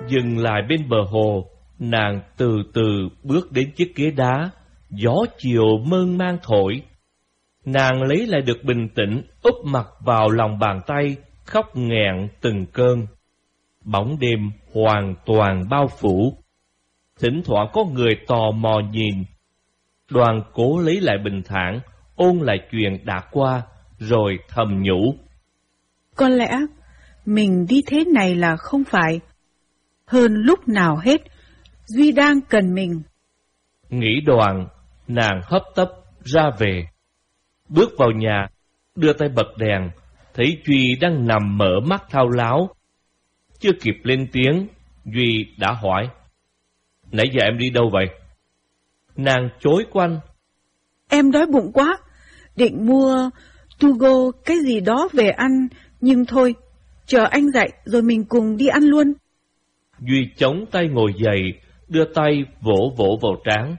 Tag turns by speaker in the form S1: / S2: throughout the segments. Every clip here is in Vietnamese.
S1: Dừng lại bên bờ hồ, nàng từ từ bước đến chiếc ghế đá. Gió chiều mơn man thổi. Nàng lấy lại được bình tĩnh, úp mặt vào lòng bàn tay, khóc nghẹn từng cơn. Bóng đêm hoàn toàn bao phủ. Thỉnh thoảng có người tò mò nhìn. Đoàn cố lấy lại bình thản, ôn lại chuyện đã qua, rồi thầm nhủ.
S2: Có lẽ mình đi thế này là không phải. Hơn lúc nào hết, Duy đang cần mình.
S1: Nghĩ đoạn, nàng hấp tấp ra về. Bước vào nhà, đưa tay bật đèn, thấy Duy đang nằm mở mắt thao láo. Chưa kịp lên tiếng, Duy đã hỏi. Nãy giờ em đi đâu vậy? Nàng chối quanh.
S2: Em đói bụng quá, định mua to-go cái gì đó về ăn, nhưng thôi, chờ anh dậy rồi mình cùng đi ăn luôn.
S1: Duy chống tay ngồi dậy, đưa tay vỗ vỗ vào trán.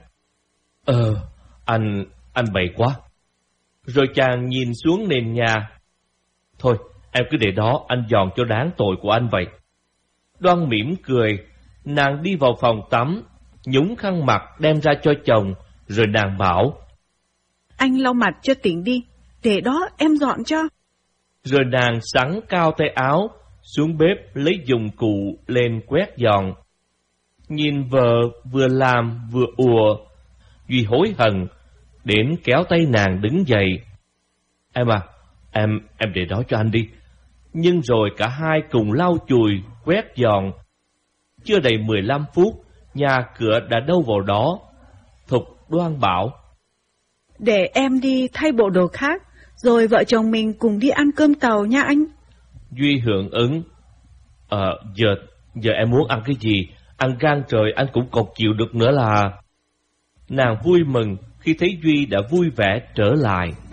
S1: Anh bậy quá. Rồi chàng nhìn xuống nền nhà. Thôi, em cứ để đó, anh dọn cho đáng tội của anh vậy. Đoan mỉm cười, nàng đi vào phòng tắm, nhúng khăn mặt đem ra cho chồng, rồi nàng bảo.
S2: Anh lau mặt cho tỉnh đi, để đó em dọn cho.
S1: Rồi nàng xắn cao tay áo, xuống bếp lấy dụng cụ lên quét dọn. Nhìn vợ vừa làm vừa ùa, Duy hối hận, đến kéo tay nàng đứng dậy. Em à, em để đó cho anh đi. Nhưng rồi cả hai cùng lau chùi, quét dọn. Chưa đầy 15 phút, nhà cửa đã đâu vào đó. Thục Đoan bảo.
S2: Để em đi thay bộ đồ khác, rồi vợ chồng mình cùng đi ăn cơm tàu nha anh.
S1: Duy hưởng ứng. Giờ em muốn ăn cái gì? Ăn gan trời anh cũng còn chịu được nữa là... Nàng vui mừng khi thấy Duy đã vui vẻ trở lại.